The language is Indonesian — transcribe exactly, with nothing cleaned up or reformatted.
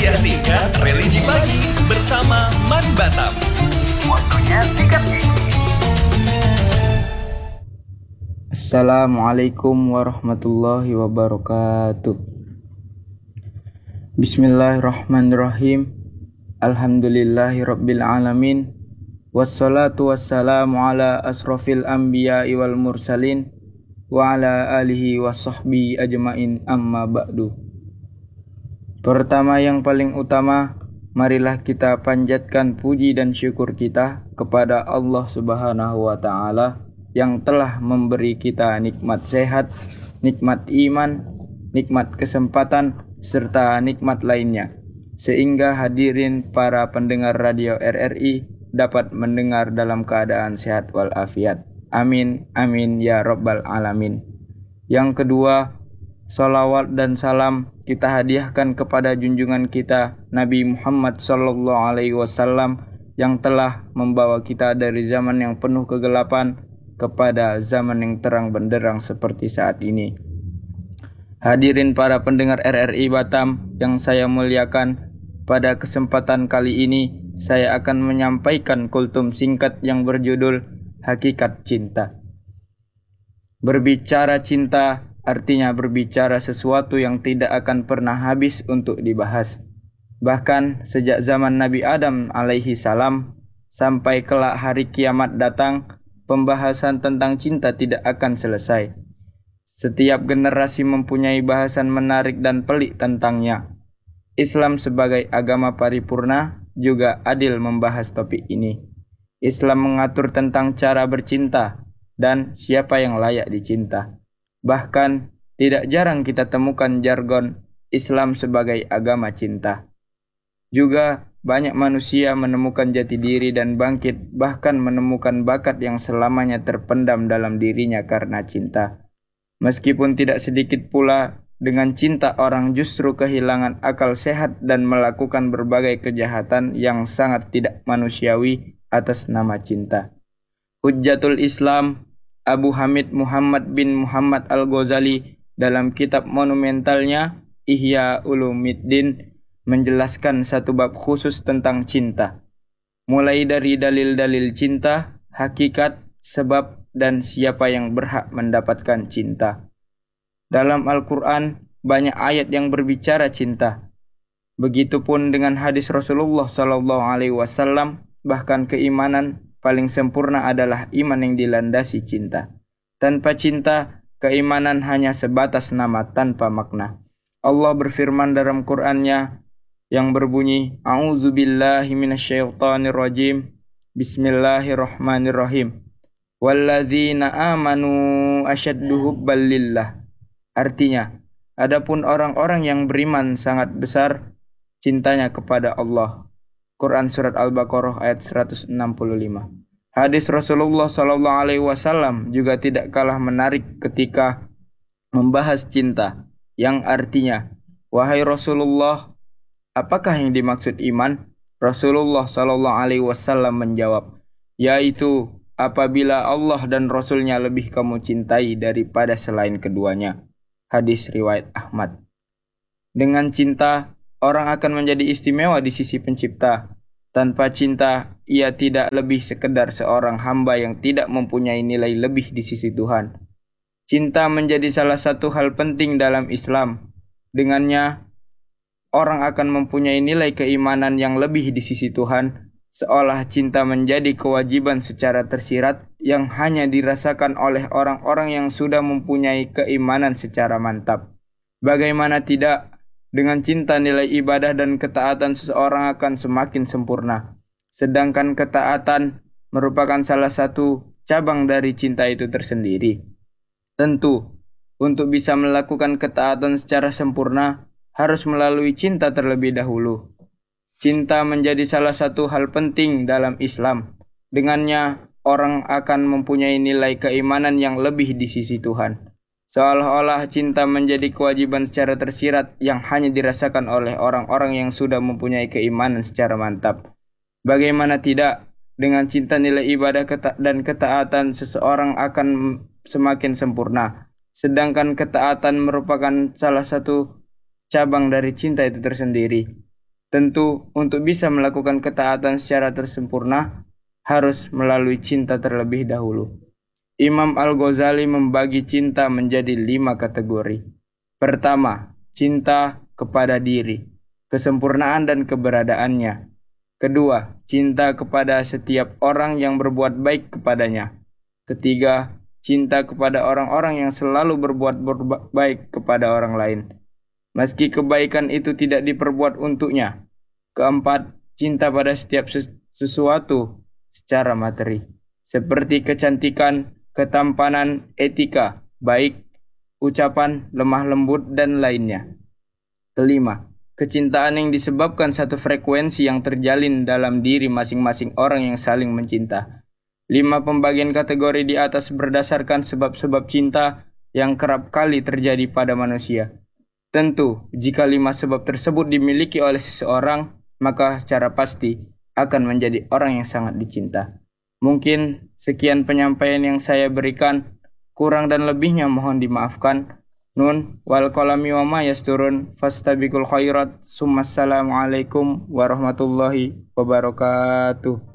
Rahasia Singkat Religi Pagi bersama Man Batam. Waktunya sikat gigi. Assalamualaikum warahmatullahi wabarakatuh. Bismillahirrahmanirrahim. Alhamdulillahi rabbil alamin. Wassalatu wassalamu ala asrafil anbiya'i wal mursalin wa ala alihi wa sahbihi ajmain, amma ba'du. Pertama yang paling utama, marilah kita panjatkan puji dan syukur kita kepada Allah Subhanahu wa Ta'ala yang telah memberi kita nikmat sehat, nikmat iman, nikmat kesempatan, serta nikmat lainnya, sehingga hadirin para pendengar radio R R I dapat mendengar dalam keadaan sehat walafiat. Amin, amin ya rabbal alamin. Yang kedua, salawat dan salam kita hadiahkan kepada junjungan kita Nabi Muhammad sallallahu alaihi wasallam yang telah membawa kita dari zaman yang penuh kegelapan kepada zaman yang terang benderang seperti saat ini. Hadirin para pendengar R R I Batam yang saya muliakan, pada kesempatan kali ini saya akan menyampaikan kultum singkat yang berjudul Hakikat Cinta. Berbicara cinta artinya berbicara sesuatu yang tidak akan pernah habis untuk dibahas. Bahkan sejak zaman Nabi Adam alaihi salam sampai kelak hari kiamat datang, pembahasan tentang cinta tidak akan selesai. Setiap generasi mempunyai bahasan menarik dan pelik tentangnya. Islam sebagai agama paripurna juga adil membahas topik ini. Islam mengatur tentang cara bercinta dan siapa yang layak dicinta. Bahkan tidak jarang kita temukan jargon Islam sebagai agama cinta. Juga banyak manusia menemukan jati diri dan bangkit, bahkan menemukan bakat yang selamanya terpendam dalam dirinya karena cinta. Meskipun tidak sedikit pula dengan cinta orang justru kehilangan akal sehat dan melakukan berbagai kejahatan yang sangat tidak manusiawi atas nama cinta. Hujjatul Islam Abu Hamid Muhammad bin Muhammad Al-Ghazali dalam kitab monumentalnya Ihya Ulumiddin menjelaskan satu bab khusus tentang cinta, mulai dari dalil-dalil cinta, hakikat, sebab, dan siapa yang berhak mendapatkan cinta. Dalam Al-Quran banyak ayat yang berbicara cinta. Begitupun dengan hadis Rasulullah Sallallahu Alaihi Wasallam. Bahkan keimanan paling sempurna adalah iman yang dilandasi cinta. Tanpa cinta, keimanan hanya sebatas nama tanpa makna. Allah berfirman dalam Qur'annya yang berbunyi, A'udzubillahi minasyaitonirrajim, Bismillahirrahmanirrahim. Walladzina amanu asyaddu hubban lillah. Artinya, adapun orang-orang yang beriman sangat besar cintanya kepada Allah. Quran Surat Al-Baqarah ayat seratus enam puluh lima. Hadis Rasulullah Sallallahu Alaihi Wasallam juga tidak kalah menarik ketika membahas cinta, yang artinya, wahai Rasulullah, apakah yang dimaksud iman? Rasulullah Sallallahu Alaihi Wasallam menjawab, yaitu apabila Allah dan Rasulnya lebih kamu cintai daripada selain keduanya. Hadis riwayat Ahmad. Dengan cinta, orang akan menjadi istimewa di sisi pencipta. Tanpa cinta, ia tidak lebih sekedar seorang hamba yang tidak mempunyai nilai lebih di sisi Tuhan. Cinta menjadi salah satu hal penting dalam Islam. Dengannya, orang akan mempunyai nilai keimanan yang lebih di sisi Tuhan, seolah cinta menjadi kewajiban secara tersirat yang hanya dirasakan oleh orang-orang yang sudah mempunyai keimanan secara mantap. Bagaimana tidak? Dengan cinta nilai ibadah dan ketaatan seseorang akan semakin sempurna. Sedangkan ketaatan merupakan salah satu cabang dari cinta itu tersendiri. Tentu, untuk bisa melakukan ketaatan secara sempurna, harus melalui cinta terlebih dahulu. Cinta menjadi salah satu hal penting dalam Islam. Dengannya, orang akan mempunyai nilai keimanan yang lebih di sisi Tuhan. Seolah-olah cinta menjadi kewajiban secara tersirat yang hanya dirasakan oleh orang-orang yang sudah mempunyai keimanan secara mantap. Bagaimana tidak, dengan cinta nilai ibadah dan ketaatan seseorang akan semakin sempurna. Sedangkan ketaatan merupakan salah satu cabang dari cinta itu tersendiri. Tentu, untuk bisa melakukan ketaatan secara tersempurna, harus melalui cinta terlebih dahulu. Imam Al-Ghazali membagi cinta menjadi lima kategori. Pertama, cinta kepada diri, kesempurnaan dan keberadaannya. Kedua, cinta kepada setiap orang yang berbuat baik kepadanya. Ketiga, cinta kepada orang-orang yang selalu berbuat baik kepada orang lain, meski kebaikan itu tidak diperbuat untuknya. Keempat, cinta pada setiap sesuatu secara materi, seperti kecantikan, ketampanan, etika, baik, ucapan, lemah lembut, dan lainnya. Kelima, kecintaan yang disebabkan satu frekuensi yang terjalin dalam diri masing-masing orang yang saling mencinta. Lima pembagian kategori di atas berdasarkan sebab-sebab cinta yang kerap kali terjadi pada manusia. Tentu, jika lima sebab tersebut dimiliki oleh seseorang, maka secara pasti akan menjadi orang yang sangat dicinta. Mungkin sekian penyampaian yang saya berikan, kurang dan lebihnya mohon dimaafkan. Nun wal qalami wa ma yasturun fastabiqul khairat. Summassalamualaikum warahmatullahi wabarakatuh.